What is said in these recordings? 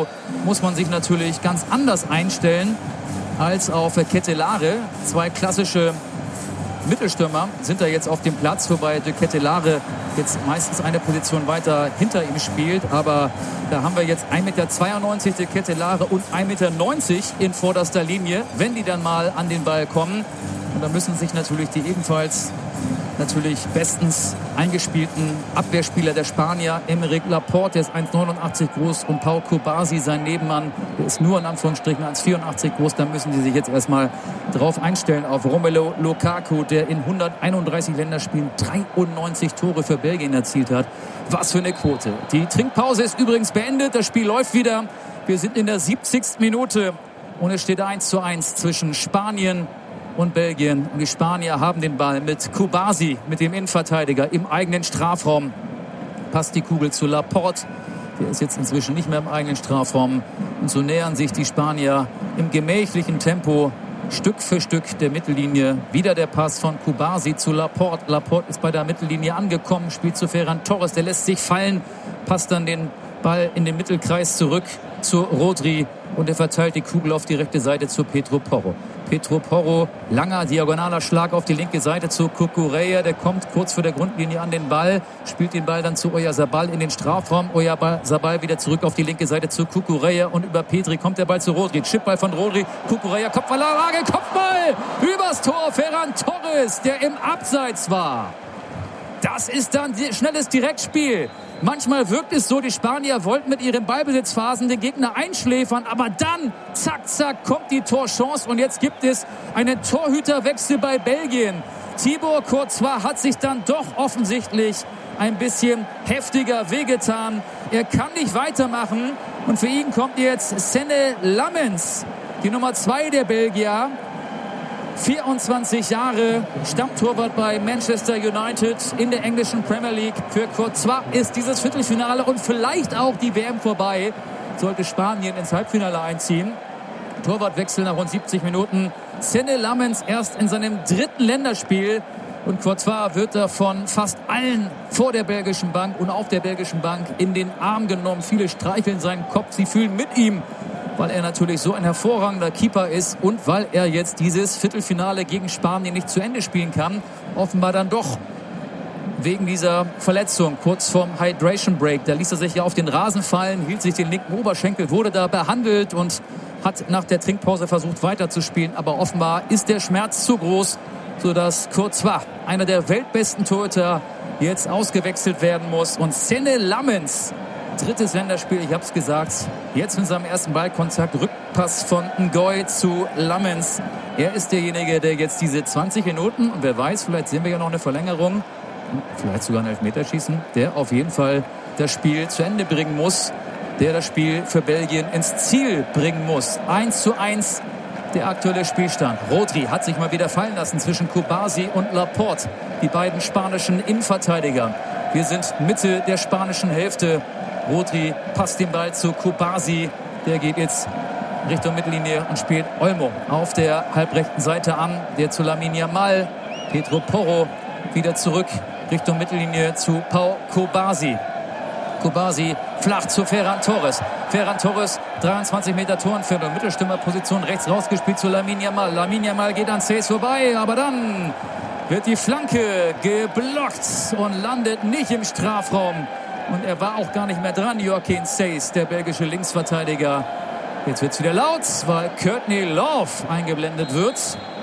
muss man sich natürlich ganz anders einstellen als auf Ketelare. Zwei klassische Mittelstürmer sind da jetzt auf dem Platz, wobei de Ketelare jetzt meistens eine Position weiter hinter ihm spielt. Aber da haben wir jetzt 1,92 Meter de Ketelare und 1,90 Meter in vorderster Linie, wenn die dann mal an den Ball kommen. Und da müssen sich natürlich die ebenfalls bestens eingespielten Abwehrspieler der Spanier, Aymeric Laporte, der ist 1,89 groß, und Pau Cubarsí, sein Nebenmann, der ist nur in Anführungsstrichen 1,84 groß. Da müssen die sich jetzt erstmal drauf einstellen auf Romelu Lukaku, der in 131 Länderspielen 93 Tore für Belgien erzielt hat. Was für eine Quote. Die Trinkpause ist übrigens beendet, das Spiel läuft wieder. Wir sind in der 70. Minute und es steht 1:1 zwischen Spanien und Belgien. Und die Spanier haben den Ball mit Cubarsí, mit dem Innenverteidiger, im eigenen Strafraum. Passt die Kugel zu Laporte. Der ist jetzt inzwischen nicht mehr im eigenen Strafraum. Und so nähern sich die Spanier im gemächlichen Tempo Stück für Stück der Mittellinie. Wieder der Pass von Cubarsí zu Laporte. Laporte ist bei der Mittellinie angekommen, spielt zu Ferran Torres. Der lässt sich fallen, passt dann den Ball in den Mittelkreis zurück zu Rodri. Und er verteilt die Kugel auf die rechte Seite zu Pedro Porro. Pedro Porro, langer diagonaler Schlag auf die linke Seite zu Cucurella. Der kommt kurz vor der Grundlinie an den Ball, spielt den Ball dann zu Oyarzabal in den Strafraum. Oyarzabal wieder zurück auf die linke Seite zu Cucurella und über Pedri kommt der Ball zu Rodri. Chipball von Rodri, Cucurella, Kopfballanlage, Kopfball übers Tor. Ferran Torres, der im Abseits war. Das ist dann schnelles Direktspiel. Manchmal wirkt es so, die Spanier wollten mit ihren Ballbesitzphasen den Gegner einschläfern, aber dann, zack, zack, kommt die Torchance und jetzt gibt es einen Torhüterwechsel bei Belgien. Thibaut Courtois hat sich dann doch offensichtlich ein bisschen heftiger wehgetan. Er kann nicht weitermachen und für ihn kommt jetzt Senne Lammens, die Nummer 2 der Belgier. 24 Jahre, Stammtorwart bei Manchester United in der englischen Premier League. Für Courtois ist dieses Viertelfinale und vielleicht auch die WM vorbei, sollte Spanien ins Halbfinale einziehen. Torwartwechsel nach rund 70 Minuten. Senne Lammens erst in seinem 3. Länderspiel. Und Courtois wird da von fast allen vor der belgischen Bank und auf der belgischen Bank in den Arm genommen. Viele streicheln seinen Kopf, sie fühlen mit ihm, weil er natürlich so ein hervorragender Keeper ist und weil er jetzt dieses Viertelfinale gegen Spanien nicht zu Ende spielen kann. Offenbar dann doch wegen dieser Verletzung kurz vorm Hydration Break. Da ließ er sich ja auf den Rasen fallen, hielt sich den linken Oberschenkel, wurde da behandelt und hat nach der Trinkpause versucht weiterzuspielen. Aber offenbar ist der Schmerz zu groß, sodass Courtois, einer der weltbesten Torhüter, jetzt ausgewechselt werden muss. Und Senne Lammens, 3. Länderspiel, ich habe es gesagt, jetzt mit seinem ersten Ballkontakt, Rückpass von Ngoy zu Lammens. Er ist derjenige, der jetzt diese 20 Minuten, und wer weiß, vielleicht sehen wir ja noch eine Verlängerung, vielleicht sogar ein Elfmeterschießen, der auf jeden Fall das Spiel zu Ende bringen muss, der das Spiel für Belgien ins Ziel bringen muss. 1:1 der aktuelle Spielstand. Rodri hat sich mal wieder fallen lassen zwischen Cubarsí und Laporte, die beiden spanischen Innenverteidiger. Wir sind Mitte der spanischen Hälfte. Rodri passt den Ball zu Cubarsí. Der geht jetzt Richtung Mittellinie und spielt Olmo auf der halbrechten Seite an. Der zu Lamine Yamal. Pedro Porro wieder zurück Richtung Mittellinie zu Pau Cubarsí. Cubarsí flach zu Ferran Torres. Ferran Torres, 23 Meter Torentfernung, Mittelstürmerposition, rechts rausgespielt zu Lamine Yamal. Lamine Yamal geht an Seyss vorbei, aber dann wird die Flanke geblockt und landet nicht im Strafraum. Und er war auch gar nicht mehr dran, Joachim Seyss, der belgische Linksverteidiger. Jetzt wird es wieder laut, weil Courtney Love eingeblendet wird.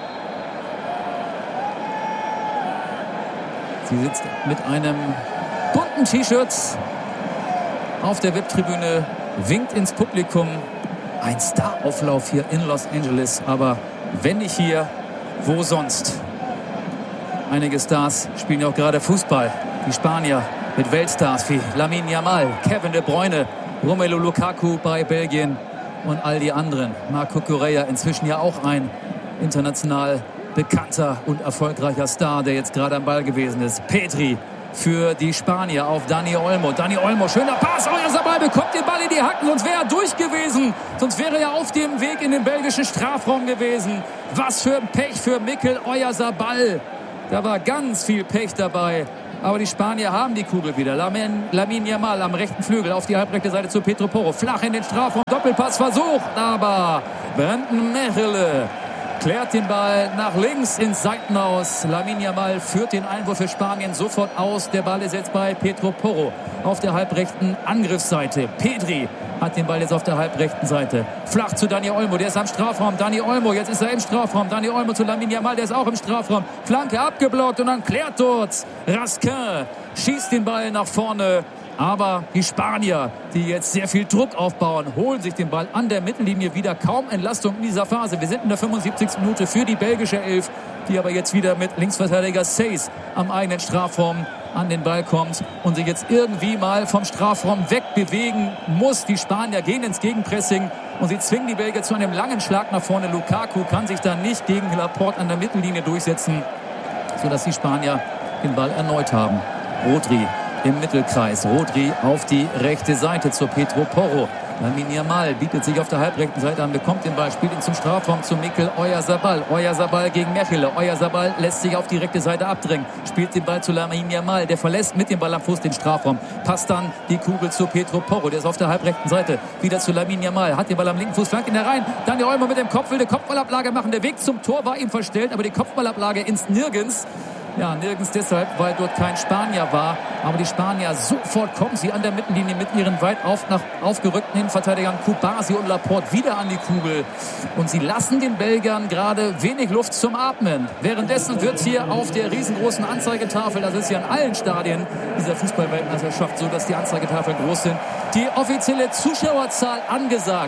Sie sitzt mit einem bunten T-Shirt auf der VIP-Tribüne, winkt ins Publikum. Ein Starauflauf hier in Los Angeles, aber wenn nicht hier, wo sonst? Einige Stars spielen ja auch gerade Fußball. Die Spanier mit Weltstars wie Lamine Yamal, Kevin De Bruyne, Romelu Lukaku bei Belgien und all die anderen. Marc Cucurella, inzwischen ja auch ein international bekannter und erfolgreicher Star, der jetzt gerade am Ball gewesen ist. Pedri für die Spanier auf Dani Olmo. Dani Olmo, schöner Pass. Oyarzabal bekommt den Ball in die Hacken, sonst wäre er durch gewesen. Sonst wäre er auf dem Weg in den belgischen Strafraum gewesen. Was für ein Pech für Mikel Oyarzabal. Da war ganz viel Pech dabei. Aber die Spanier haben die Kugel wieder. Lamine Yamal am rechten Flügel auf die halbrechte Seite zu Pedro Porro. Flach in den Strafraum. Doppelpass versucht, aber Brandon Mechele klärt den Ball nach links ins Seitenhaus. Lamine Yamal führt den Einwurf für Spanien sofort aus. Der Ball ist jetzt bei Pedro Porro auf der halbrechten Angriffsseite. Pedri hat den Ball jetzt auf der halbrechten Seite. Flach zu Dani Olmo, der ist am Strafraum. Dani Olmo, jetzt ist er im Strafraum. Dani Olmo zu Lamine Yamal, der ist auch im Strafraum. Flanke abgeblockt und dann klärt dort Raskin. Schießt den Ball nach vorne. Aber die Spanier, die jetzt sehr viel Druck aufbauen, holen sich den Ball an der Mittellinie wieder. Kaum Entlastung in dieser Phase. Wir sind in der 75. Minute für die belgische Elf, die aber jetzt wieder mit Linksverteidiger Seyss am eigenen Strafraum an den Ball kommt und sich jetzt irgendwie mal vom Strafraum wegbewegen muss. Die Spanier gehen ins Gegenpressing und sie zwingen die Belgier zu einem langen Schlag nach vorne. Lukaku kann sich da nicht gegen Laporte an der Mittellinie durchsetzen, sodass die Spanier den Ball erneut haben. Rodri im Mittelkreis. Rodri auf die rechte Seite zu Pedro Porro. Lamine Yamal bietet sich auf der halbrechten Seite an, bekommt den Ball, spielt ihn zum Strafraum zu Mikel Oyarzabal. Oyarzabal gegen Mechele. Oyarzabal lässt sich auf die rechte Seite abdrängen, spielt den Ball zu Lamine Yamal. Der verlässt mit dem Ball am Fuß den Strafraum. Passt dann die Kugel zu Pedro Porro. Der ist auf der halbrechten Seite. Wieder zu Lamine Yamal. Hat den Ball am linken Fuß, flankt ihn herein. Dann der Olmo mit dem Kopf, will eine Kopfballablage machen. Der Weg zum Tor war ihm verstellt, aber die Kopfballablage ins Nirgends. Ja, nirgends deshalb, weil dort kein Spanier war. Aber die Spanier, sofort kommen sie an der Mittellinie mit ihren weit aufgerückten Innenverteidigern Kubasi und Laporte wieder an die Kugel. Und sie lassen den Belgiern gerade wenig Luft zum Atmen. Währenddessen wird hier auf der riesengroßen Anzeigetafel, das ist ja in allen Stadien dieser Fußball-Weltmeisterschaft so, dass die Anzeigetafeln groß sind, die offizielle Zuschauerzahl angesagt.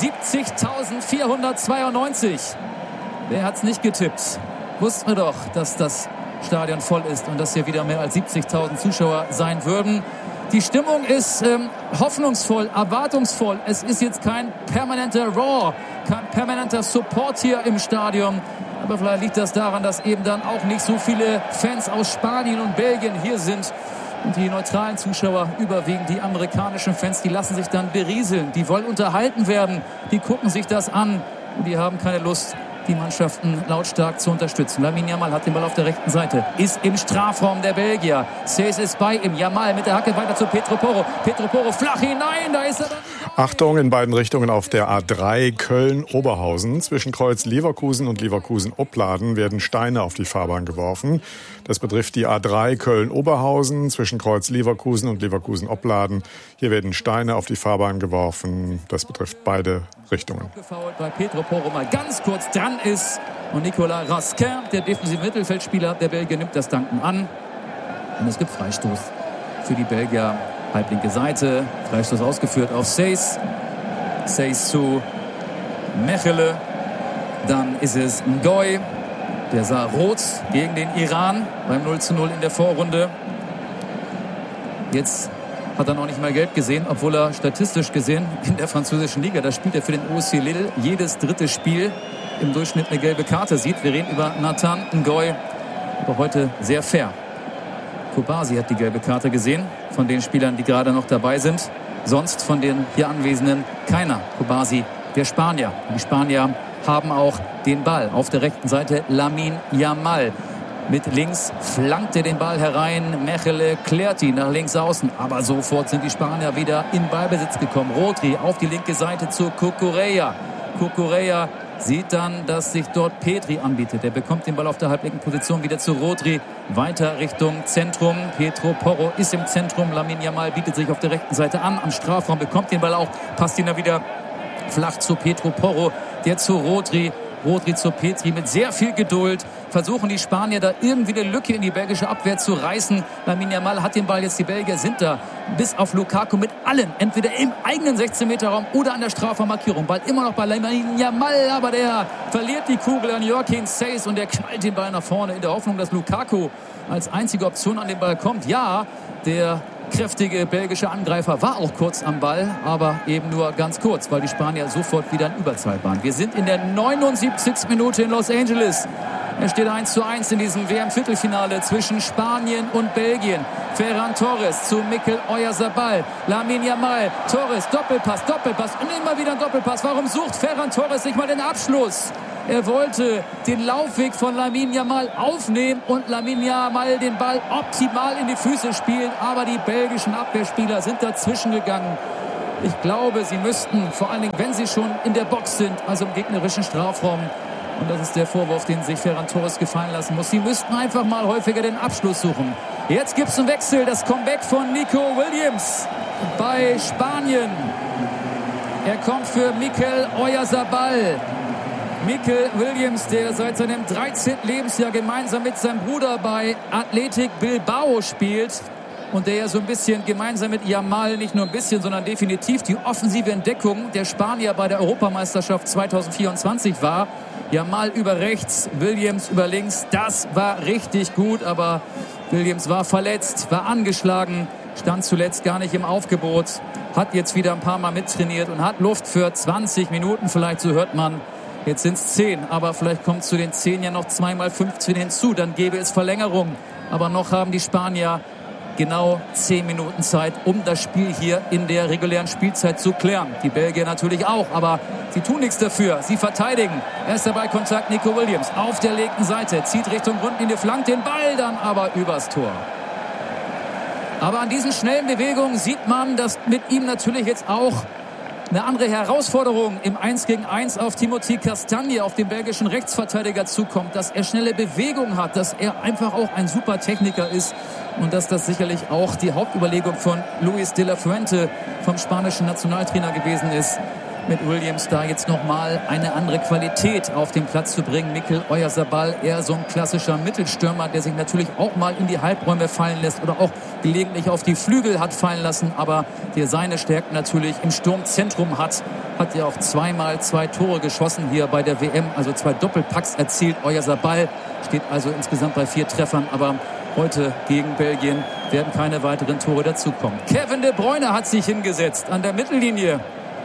70.492. Wer hat's nicht getippt? Wussten wir doch, dass das Stadion voll ist und dass hier wieder mehr als 70.000 Zuschauer sein würden. Die Stimmung ist hoffnungsvoll, erwartungsvoll. Es ist jetzt kein permanenter Roar, kein permanenter Support hier im Stadion. Aber vielleicht liegt das daran, dass eben dann auch nicht so viele Fans aus Spanien und Belgien hier sind. Und die neutralen Zuschauer, überwiegend die amerikanischen Fans, die lassen sich dann berieseln. Die wollen unterhalten werden, die gucken sich das an und die haben keine Lust, die Mannschaften lautstark zu unterstützen. Lamine Yamal hat den Ball auf der rechten Seite, ist im Strafraum der Belgier. Seyss ist bei ihm. Yamal mit der Hacke weiter zu Pedro Porro. Pedro Porro flach hinein, da ist er dann. Achtung, in beiden Richtungen auf der A3 Köln-Oberhausen. Zwischen Kreuz Leverkusen und Leverkusen-Opladen werden Steine auf die Fahrbahn geworfen. Das betrifft die A3 Köln-Oberhausen zwischen Kreuz Leverkusen und Leverkusen-Opladen. Hier werden Steine auf die Fahrbahn geworfen. Das betrifft beide Richtungen. Weil Pedro Porro mal ganz kurz dran ist und Nicolas Raskin, der defensive Mittelfeldspieler der Belgier, nimmt das Danken an. Und es gibt Freistoß für die Belgier. Halblinke Seite, Freistoß ausgeführt auf Seyss. Seyss zu Mechele. Dann ist es Ngoy. Der sah rot gegen den Iran beim 0:0 in der Vorrunde. Jetzt hat er noch nicht mal gelb gesehen, obwohl er statistisch gesehen in der französischen Liga, da spielt er für den OSC Lille, jedes dritte Spiel im Durchschnitt eine gelbe Karte sieht. Wir reden über Nathan Ngoy, aber heute sehr fair. Kubasi hat die gelbe Karte gesehen von den Spielern, die gerade noch dabei sind. Sonst von den hier Anwesenden keiner. Kubasi, der Spanier. Die Spanier haben auch den Ball auf der rechten Seite. Lamine Yamal mit links flankt er den Ball herein. Mechele klärt ihn nach links außen. Aber sofort sind die Spanier wieder in Ballbesitz gekommen. Rodri auf die linke Seite zu Cucurella. Cucurella sieht dann, dass sich dort Pedri anbietet. Er bekommt den Ball auf der halblinken Position wieder zu Rodri. Weiter Richtung Zentrum. Pedro Porro ist im Zentrum. Lamine Yamal bietet sich auf der rechten Seite an. Am Strafraum bekommt den Ball auch. Passt ihn da wieder flach zu Pedro Porro. Der zu Rodri. Rodri zu Pedri mit sehr viel Geduld. Versuchen die Spanier da irgendwie eine Lücke in die belgische Abwehr zu reißen. Lamine Yamal hat den Ball jetzt. Die Belgier sind da bis auf Lukaku mit allen. Entweder im eigenen 16-Meter-Raum oder an der Strafraummarkierung. Ball immer noch bei Lamine Yamal, aber der verliert die Kugel an Joaquin Seyss und der knallt den Ball nach vorne in der Hoffnung, dass Lukaku als einzige Option an den Ball kommt. Ja, der kräftige belgische Angreifer war auch kurz am Ball, aber eben nur ganz kurz, weil die Spanier sofort wieder in Überzahl waren. Wir sind in der 79. Minute in Los Angeles. Es steht 1:1 in diesem WM-Viertelfinale zwischen Spanien und Belgien. Ferran Torres zu Mikel Oyarzabal. Lamine Yamal. Torres, Doppelpass und immer wieder ein Doppelpass. Warum sucht Ferran Torres sich mal den Abschluss? Er wollte den Laufweg von Lamine Yamal aufnehmen und Lamine Yamal den Ball optimal in die Füße spielen. Aber die belgischen Abwehrspieler sind dazwischen gegangen. Ich glaube, sie müssten, vor allen Dingen, wenn sie schon in der Box sind, also im gegnerischen Strafraum, und das ist der Vorwurf, den sich Ferran Torres gefallen lassen muss, sie müssten einfach mal häufiger den Abschluss suchen. Jetzt gibt es einen Wechsel, das Comeback von Nico Williams bei Spanien. Er kommt für Mikel Oyarzabal. Mikel Williams, der seit seinem 13. Lebensjahr gemeinsam mit seinem Bruder bei Athletic Bilbao spielt und der ja so ein bisschen gemeinsam mit Yamal, nicht nur ein bisschen, sondern definitiv die offensive Entdeckung der Spanier bei der Europameisterschaft 2024 war. Yamal über rechts, Williams über links, das war richtig gut, aber Williams war verletzt, war angeschlagen, stand zuletzt gar nicht im Aufgebot, hat jetzt wieder ein paar Mal mittrainiert und hat Luft für 20 Minuten, vielleicht, so hört man. Jetzt sind es 10, aber vielleicht kommt zu den 10 ja noch 2 mal 15 hinzu, dann gäbe es Verlängerung. Aber noch haben die Spanier genau 10 Minuten Zeit, um das Spiel hier in der regulären Spielzeit zu klären. Die Belgier natürlich auch, aber sie tun nichts dafür. Sie verteidigen. Erster Ballkontakt Nico Williams auf der linken Seite, zieht Richtung Grundlinie, flankt den Ball dann aber übers Tor. Aber an diesen schnellen Bewegungen sieht man, dass mit ihm natürlich jetzt auch eine andere Herausforderung im 1 gegen 1 auf Timothy Castagne, auf den belgischen Rechtsverteidiger, zukommt, dass er schnelle Bewegung hat, dass er einfach auch ein super Techniker ist und dass das sicherlich auch die Hauptüberlegung von Luis de la Fuente, vom spanischen Nationaltrainer, gewesen ist, mit Williams da jetzt nochmal eine andere Qualität auf den Platz zu bringen. Mikel Oyarzabal, eher so ein klassischer Mittelstürmer, der sich natürlich auch mal in die Halbräume fallen lässt oder auch gelegentlich auf die Flügel hat fallen lassen, aber der seine Stärken natürlich im Sturmzentrum hat ja auch 2-mal 2 Tore geschossen hier bei der WM, also 2 Doppelpacks erzielt. Oyarzabal steht also insgesamt bei 4 Treffern, aber heute gegen Belgien werden keine weiteren Tore dazukommen. Kevin De Bruyne hat sich hingesetzt an der Mittellinie.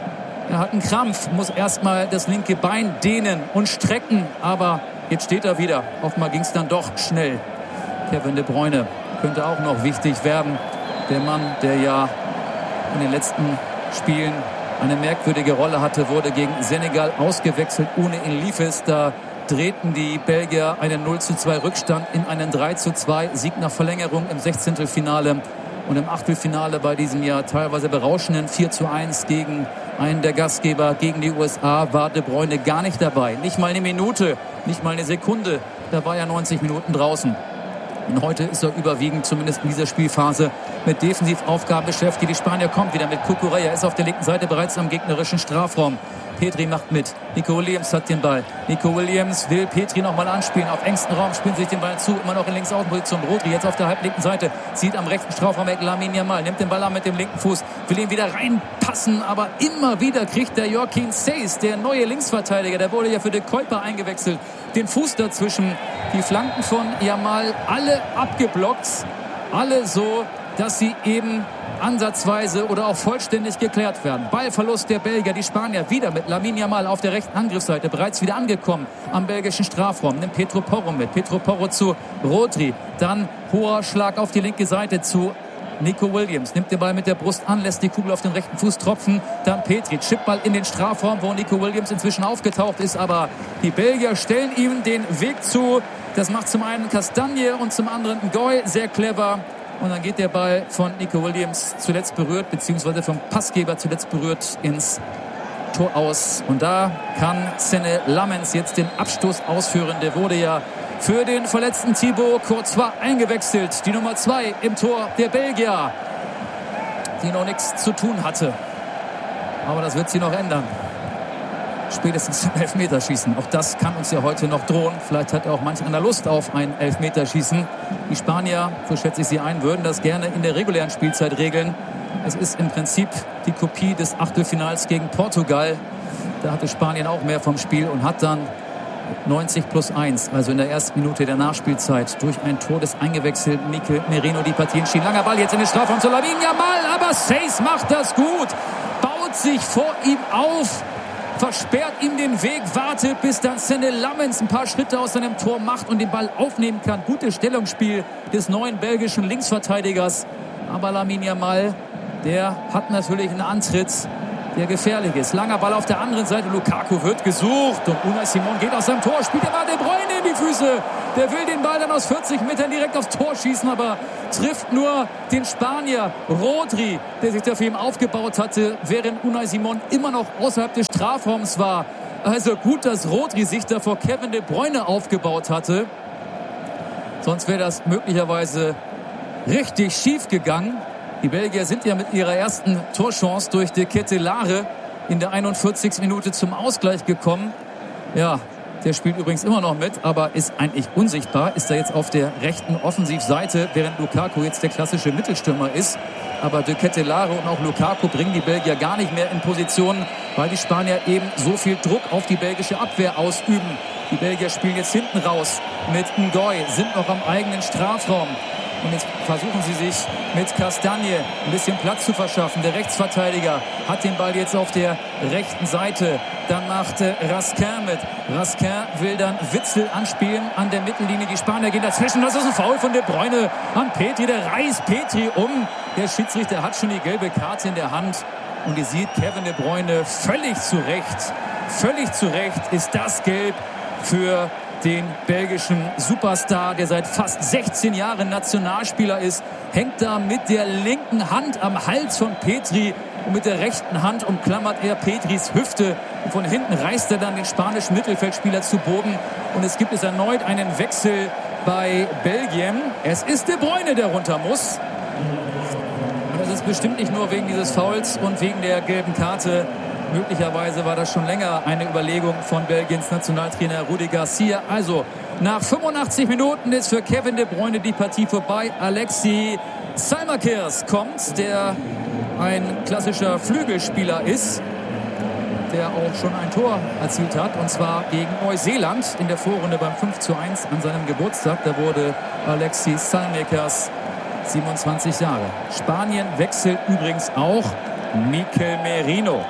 Er hat einen Krampf, muss erstmal das linke Bein dehnen und strecken, aber jetzt steht er wieder. Offenbar ging es dann doch schnell. Kevin De Bruyne könnte auch noch wichtig werden. Der Mann, der ja in den letzten Spielen eine merkwürdige Rolle hatte, wurde gegen Senegal ausgewechselt. Ohne ihn lief es. Da drehten die Belgier einen 0:2 Rückstand in einen 3:2 Sieg nach Verlängerung im 16. Finale. Und im Achtelfinale bei diesem Jahr teilweise berauschenden 4:1 gegen einen der Gastgeber, gegen die USA, war De Bruyne gar nicht dabei. Nicht mal eine Minute, nicht mal eine Sekunde. Da war er 90 Minuten draußen. Und heute ist er überwiegend, zumindest in dieser Spielphase, mit Defensivaufgaben beschäftigt. Die Spanier kommt wieder mit Cucurella, ist auf der linken Seite bereits am gegnerischen Strafraum. Petri macht mit. Nico Williams hat den Ball. Nico Williams will Petri nochmal anspielen. Auf engstem Raum spielen sich den Ball zu. Immer noch in Linksaußenposition. Rodri jetzt auf der halblinken Seite. Sieht am rechten Strafraum Lamine Yamal. Nimmt den Ball an mit dem linken Fuß. Will ihn wieder reinpassen. Aber immer wieder kriegt der Joaquin Seis, der neue Linksverteidiger, der wurde ja für De Kuyper eingewechselt, den Fuß dazwischen. Die Flanken von Yamal alle abgeblockt. Alle so, dass sie eben ansatzweise oder auch vollständig geklärt werden. Ballverlust der Belgier, die Spanier wieder mit Lamine Yamal auf der rechten Angriffsseite, bereits wieder angekommen am belgischen Strafraum. Nimmt Pedro Porro mit. Pedro Porro zu Rodri. Dann hoher Schlag auf die linke Seite zu Nico Williams. Nimmt den Ball mit der Brust an, lässt die Kugel auf den rechten Fuß tropfen. Dann Petri, Chipball in den Strafraum, wo Nico Williams inzwischen aufgetaucht ist. Aber die Belgier stellen ihm den Weg zu. Das macht zum einen Castagne und zum anderen Ngoy sehr clever. Und dann geht der Ball von Nico Williams zuletzt berührt, beziehungsweise vom Passgeber zuletzt berührt ins Tor aus. Und da kann Senne Lammens jetzt den Abstoß ausführen. Der wurde ja für den verletzten Thibaut Courtois eingewechselt. Die Nummer 2 im Tor der Belgier, die noch nichts zu tun hatte. Aber das wird sie noch ändern. Spätestens im Elfmeterschießen. Auch das kann uns ja heute noch drohen. Vielleicht hat auch manch einer Lust auf ein Elfmeterschießen. Die Spanier, so schätze ich sie ein, würden das gerne in der regulären Spielzeit regeln. Es ist im Prinzip die Kopie des Achtelfinals gegen Portugal. Da hatte Spanien auch mehr vom Spiel und hat dann 90+1, also in der ersten Minute der Nachspielzeit, durch ein Tor des eingewechselten Mikel Merino die Partie entschieden. Langer Ball jetzt in den Strafraum zu Lamine Yamal, aber Seis macht das gut, baut sich vor ihm auf, versperrt ihm den Weg, wartet, bis dann Senne Lammens ein paar Schritte aus seinem Tor macht und den Ball aufnehmen kann. Gutes Stellungsspiel des neuen belgischen Linksverteidigers. Aber Lamine Yamal, der hat natürlich einen Antritt der gefährlich ist. Langer Ball auf der anderen Seite. Lukaku wird gesucht und Unai Simon geht aus seinem Tor, spielt er mal De Bruyne in die Füße. Der will den Ball dann aus 40 Metern direkt aufs Tor schießen, aber trifft nur den Spanier Rodri, der sich da für ihn aufgebaut hatte, während Unai Simon immer noch außerhalb des Strafraums war. Also gut, dass Rodri sich da vor Kevin De Bruyne aufgebaut hatte. Sonst wäre das möglicherweise richtig schief gegangen. Die Belgier sind ja mit ihrer ersten Torchance durch De Ketelaere in der 41. Minute zum Ausgleich gekommen. Ja, der spielt übrigens immer noch mit, aber ist eigentlich unsichtbar. Ist da jetzt auf der rechten Offensivseite, während Lukaku jetzt der klassische Mittelstürmer ist. Aber De Ketelaere und auch Lukaku bringen die Belgier gar nicht mehr in Position, weil die Spanier eben so viel Druck auf die belgische Abwehr ausüben. Die Belgier spielen jetzt hinten raus mit Ngoy, sind noch am eigenen Strafraum. Und jetzt versuchen sie sich mit Castagne ein bisschen Platz zu verschaffen. Der Rechtsverteidiger hat den Ball jetzt auf der rechten Seite. Dann macht Raskin mit. Raskin will dann Witsel anspielen an der Mittellinie. Die Spanier gehen dazwischen. Das ist ein Foul von De Bruyne an Petri. Der reißt Petri um. Der Schiedsrichter hat schon die gelbe Karte in der Hand. Und ihr seht Kevin De Bruyne völlig zu Recht ist das Gelb für den belgischen Superstar, der seit fast 16 Jahren Nationalspieler ist, hängt da mit der linken Hand am Hals von Petri und mit der rechten Hand umklammert er Petris Hüfte. Und von hinten reißt er dann den spanischen Mittelfeldspieler zu Boden. Und es gibt erneut einen Wechsel bei Belgien. Es ist De Bruyne, der runter muss. Und das ist bestimmt nicht nur wegen dieses Fouls und wegen der gelben Karte. Möglicherweise war das schon länger eine Überlegung von Belgiens Nationaltrainer Rudi Garcia. Also nach 85 Minuten ist für Kevin De Bruyne die Partie vorbei. Alexis Salmakers kommt, der ein klassischer Flügelspieler ist, der auch schon ein Tor erzielt hat. Und zwar gegen Neuseeland in der Vorrunde beim 5:1 an seinem Geburtstag. Da wurde Alexis Salmakers 27 Jahre. Spanien wechselt übrigens auch Mikel Merino.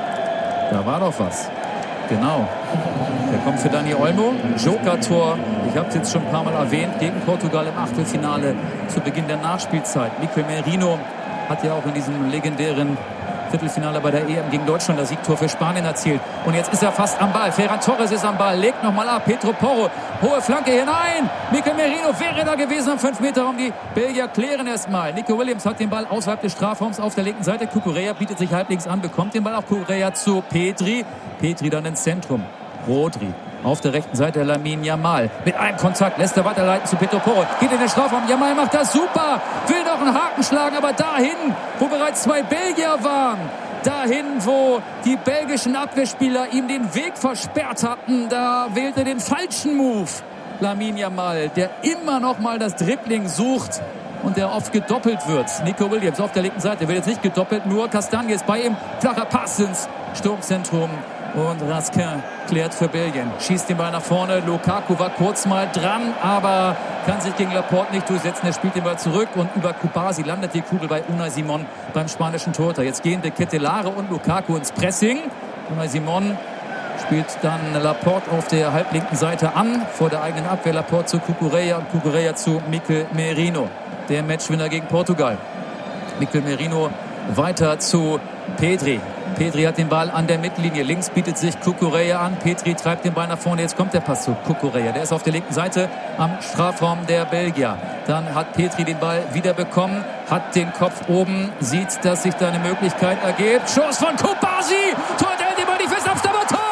Da war doch was. Genau. Der kommt für Dani Olmo. Joker-Tor. Ich habe es jetzt schon ein paar Mal erwähnt. Gegen Portugal im Achtelfinale zu Beginn der Nachspielzeit. Mikel Merino hat ja auch in diesem legendären Viertelfinale bei der EM gegen Deutschland das Siegtor für Spanien erzielt. Und jetzt ist er fast am Ball. Ferran Torres ist am Ball. Legt nochmal ab. Pedro Porro. Hohe Flanke hinein. Mikel Merino wäre da gewesen am 5-Meter-Raum. Die Belgier klären erstmal. Nico Williams hat den Ball außerhalb des Strafraums auf der linken Seite. Cucurella bietet sich halblinks an. Bekommt den Ball auch Cucurella zu Petri. Petri dann ins Zentrum. Rodri. Auf der rechten Seite Lamine Yamal. Mit einem Kontakt lässt er weiterleiten zu Pedro Porro. Geht in den Strafraum. Yamal macht das super. Will noch einen Haken schlagen, aber dahin, wo bereits 2 Belgier waren. Dahin, wo die belgischen Abwehrspieler ihm den Weg versperrt hatten. Da wählt er den falschen Move. Lamine Yamal, der immer noch mal das Dribbling sucht und der oft gedoppelt wird. Nico Williams auf der linken Seite wird jetzt nicht gedoppelt. Nur Castagne ist bei ihm. Flacher Pass ins Sturmzentrum. Und Raskin klärt für Belgien. Schießt den Ball nach vorne. Lukaku war kurz mal dran, aber kann sich gegen Laporte nicht durchsetzen. Er spielt den Ball zurück und über Kubasi landet die Kugel bei Unai Simon beim spanischen Torhüter. Jetzt gehen De Ketelaere und Lukaku ins Pressing. Unai Simon spielt dann Laporte auf der halblinken Seite an. Vor der eigenen Abwehr Laporte zu Cucurella und Cucurella zu Mikel Merino. Der Matchwinner gegen Portugal. Mikel Merino weiter zu Petri. Petri hat den Ball an der Mittellinie. Links bietet sich Cucurella an. Petri treibt den Ball nach vorne. Jetzt kommt der Pass zu Cucurella. Der ist auf der linken Seite am Strafraum der Belgier. Dann hat Petri den Ball wieder bekommen. Hat den Kopf oben. Sieht, dass sich da eine Möglichkeit ergibt. Schuss von Kubasi. Tor, der hält den Ball nicht fest. Abstauber, Tor!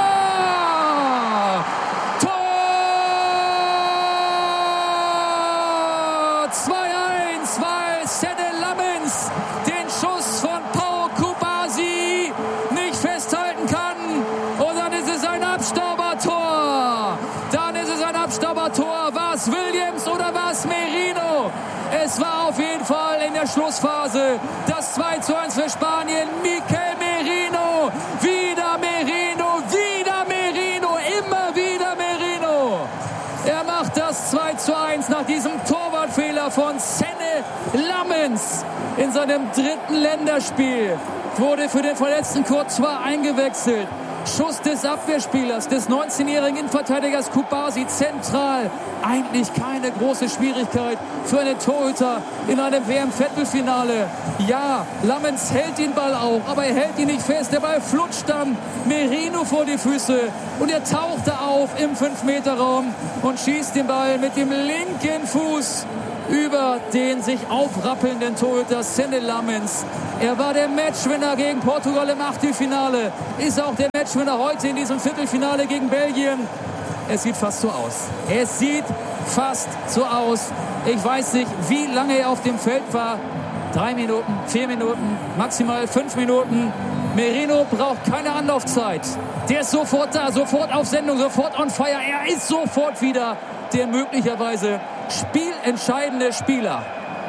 Tor! 2:1, weil Senne Lammens den Schuss von Pau Kubasi nicht festhalten kann. Und dann ist es ein Abstaubertor. War es Williams oder war es Merino? Es war auf jeden Fall in der Schlussphase das 2:1 für Spanien. Mikel Merino. Wieder Merino. Wieder Merino. Immer wieder Merino. Er macht das 2:1 nach diesem Torwartfehler von Senne Lammens in seinem 3. Länderspiel. Wurde für den verletzten Courtois eingewechselt. Schuss des Abwehrspielers, des 19-jährigen Innenverteidigers Kubasi, zentral. Eigentlich keine große Schwierigkeit für einen Torhüter in einem WM-Viertelfinale. Ja, Lammens hält den Ball auch, aber er hält ihn nicht fest. Der Ball flutscht dann Merino vor die Füße und er taucht da auf im 5-Meter-Raum und schießt den Ball mit dem linken Fuß über den sich aufrappelnden Torhüter Senne Lammens. Er war der Matchwinner gegen Portugal im Achtelfinale, ist auch der Matchwinner heute in diesem Viertelfinale gegen Belgien. Es sieht fast so aus. Es sieht fast so aus. Ich weiß nicht, wie lange er auf dem Feld war. 3 Minuten, 4 Minuten, maximal 5 Minuten. Merino braucht keine Anlaufzeit. Der ist sofort da, sofort auf Sendung, sofort on fire. Er ist sofort wieder der möglicherweise spielentscheidende Spieler.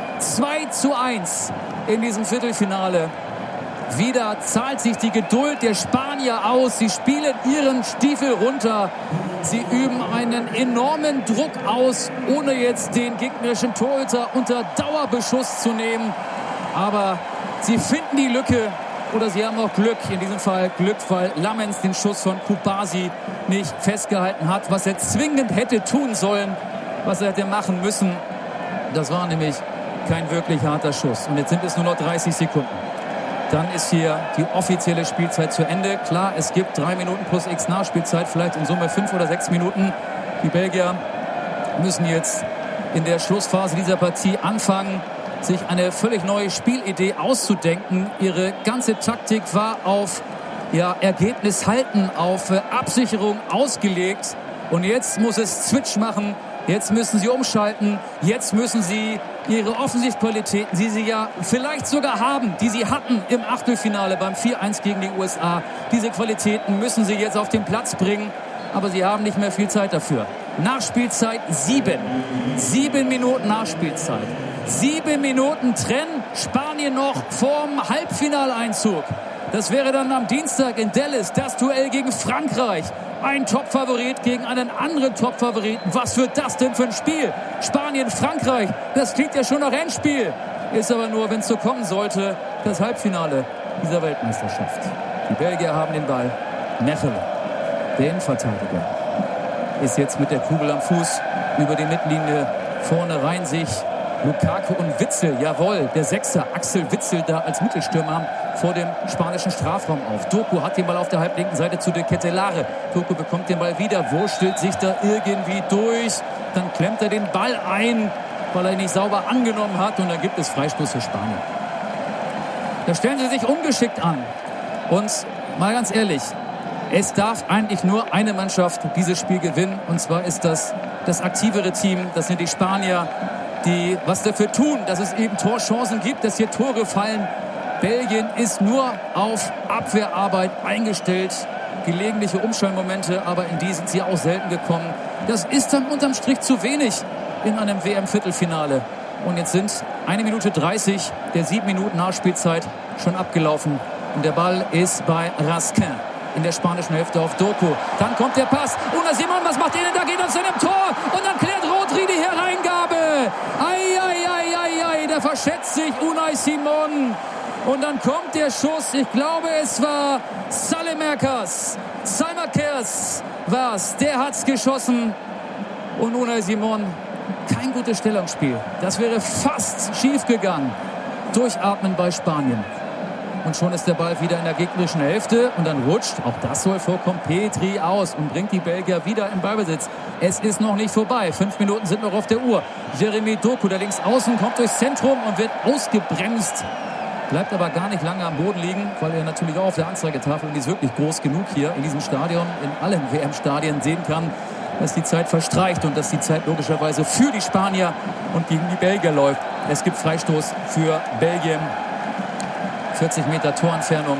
2:1 in diesem Viertelfinale. Wieder zahlt sich die Geduld der Spanier aus. Sie spielen ihren Stiefel runter. Sie üben einen enormen Druck aus, ohne jetzt den gegnerischen Torhüter unter Dauerbeschuss zu nehmen. Aber sie finden die Lücke. Oder sie haben auch Glück, in diesem Fall Glück, weil Lammens den Schuss von Kubasi nicht festgehalten hat, was er zwingend hätte tun sollen, was er hätte machen müssen. Das war nämlich kein wirklich harter Schuss. Und jetzt sind es nur noch 30 Sekunden. Dann ist hier die offizielle Spielzeit zu Ende. Klar, es gibt 3 Minuten plus X Nachspielzeit, vielleicht in Summe 5 oder 6 Minuten. Die Belgier müssen jetzt in der Schlussphase dieser Partie anfangen, sich eine völlig neue Spielidee auszudenken. Ihre ganze Taktik war auf Ergebnis halten, auf Absicherung ausgelegt. Und jetzt muss es Switch machen. Jetzt müssen sie umschalten. Jetzt müssen sie ihre Offensivqualitäten, die sie ja vielleicht sogar haben, die sie hatten im Achtelfinale beim 4:1 gegen die USA. Diese Qualitäten müssen sie jetzt auf den Platz bringen. Aber sie haben nicht mehr viel Zeit dafür. Nachspielzeit 7. 7 Minuten Nachspielzeit. 7 Minuten trennen Spanien noch vorm Halbfinaleinzug. Das wäre dann am Dienstag in Dallas das Duell gegen Frankreich. Ein Topfavorit gegen einen anderen Topfavoriten. Was wird das denn für ein Spiel? Spanien, Frankreich, das klingt ja schon nach Endspiel. Ist aber nur, wenn es so kommen sollte, das Halbfinale dieser Weltmeisterschaft. Die Belgier haben den Ball. Mechelen, der Innenverteidiger, ist jetzt mit der Kugel am Fuß über die Mittellinie. Vorne rein sich Lukaku und Witsel, jawohl, der Sechser, Axel Witsel da als Mittelstürmer vor dem spanischen Strafraum auf. Doku hat den Ball auf der halblinken Seite zu De Ketelaere. Doku bekommt den Ball wieder, wurstelt sich da irgendwie durch. Dann klemmt er den Ball ein, weil er ihn nicht sauber angenommen hat. Und dann gibt es Freistoß für Spanien. Da stellen sie sich ungeschickt an. Und mal ganz ehrlich, es darf eigentlich nur eine Mannschaft dieses Spiel gewinnen. Und zwar ist das aktivere Team, das sind die Spanier, die was dafür tun, dass es eben Torchancen gibt, dass hier Tore fallen. Belgien ist nur auf Abwehrarbeit eingestellt. Gelegentliche Umschaltmomente, aber in die sind sie auch selten gekommen. Das ist dann unterm Strich zu wenig in einem WM-Viertelfinale. Und jetzt sind 1 Minute 30 der 7 Minuten Nachspielzeit schon abgelaufen. Und der Ball ist bei Raskin in der spanischen Hälfte auf Doku. Dann kommt der Pass. Unai Simon, was macht er denn? Da geht er zu einem Tor. Und dann klärt Rodri die Hereingabe. Ei, da verschätzt sich Unai Simon. Und dann kommt der Schuss. Ich glaube, es war Salemakers. Salmakers war's. Der hat's geschossen. Und Unai Simon, kein gutes Stellungsspiel. Das wäre fast schief gegangen. Durchatmen bei Spanien. Und schon ist der Ball wieder in der gegnerischen Hälfte. Und dann rutscht, auch das soll vorkommen, Petri aus und bringt die Belgier wieder in Ballbesitz. Es ist noch nicht vorbei. 5 Minuten sind noch auf der Uhr. Jeremy Doku, der links außen, kommt durchs Zentrum und wird ausgebremst. Bleibt aber gar nicht lange am Boden liegen, weil er natürlich auch auf der Anzeigetafel, und die ist wirklich groß genug hier in diesem Stadion, in allen WM-Stadien sehen kann, dass die Zeit verstreicht und dass die Zeit logischerweise für die Spanier und gegen die Belgier läuft. Es gibt Freistoß für Belgien. 40 Meter Torentfernung.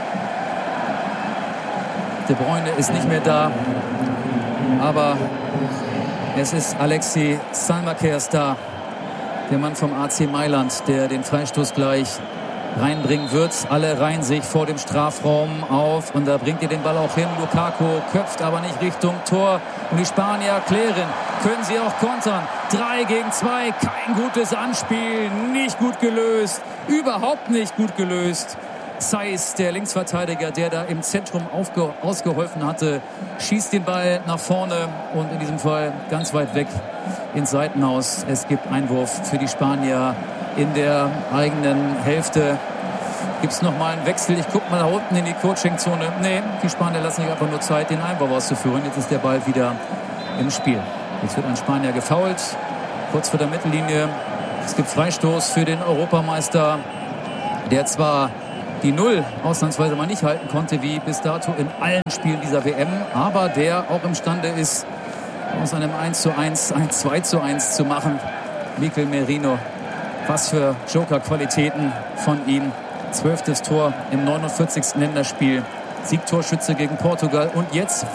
De Bruyne ist nicht mehr da. Aber es ist Alexis Salmakers da. Der Mann vom AC Mailand, der den Freistoß gleich reinbringen wird. Alle reihen sich vor dem Strafraum auf. Und da bringt er den Ball auch hin. Lukaku köpft aber nicht Richtung Tor. Und die Spanier klären. Können sie auch kontern. 3 gegen 2. Kein gutes Anspiel. Nicht gut gelöst. Überhaupt nicht gut gelöst. Saiz, der Linksverteidiger, der da im Zentrum ausgeholfen hatte, schießt den Ball nach vorne und in diesem Fall ganz weit weg ins Seitenhaus. Es gibt Einwurf für die Spanier in der eigenen Hälfte. Gibt es nochmal einen Wechsel? Ich gucke mal nach unten in die Coaching-Zone. Nee, die Spanier lassen sich einfach nur Zeit, den Einwurf auszuführen. Jetzt ist der Ball wieder im Spiel. Jetzt wird ein Spanier gefoult, kurz vor der Mittellinie. Es gibt Freistoß für den Europameister, der zwar die Null ausnahmsweise mal nicht halten konnte, wie bis dato in allen Spielen dieser WM, aber der auch imstande ist, aus einem 1:1 ein 2:1 zu machen. Mikel Merino, was für Joker-Qualitäten von ihm. 12. Tor im 49. Länderspiel. Siegtorschütze gegen Portugal und jetzt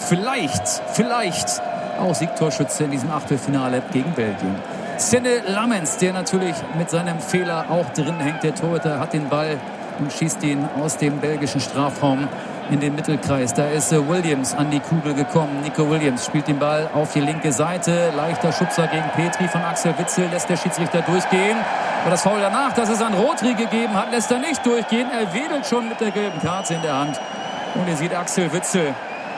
vielleicht auch Siegtorschütze in diesem Achtelfinale gegen Belgien. Senne Lammens, der natürlich mit seinem Fehler auch drin hängt. Der Torhüter hat den Ball und schießt ihn aus dem belgischen Strafraum in den Mittelkreis. Da ist Williams an die Kugel gekommen. Nico Williams spielt den Ball auf die linke Seite. Leichter Schubser gegen Petri von Axel Witsel. Lässt der Schiedsrichter durchgehen. Aber das Foul danach, das es an Rodri gegeben hat, lässt er nicht durchgehen. Er wedelt schon mit der gelben Karte in der Hand. Und ihr seht Axel Witsel,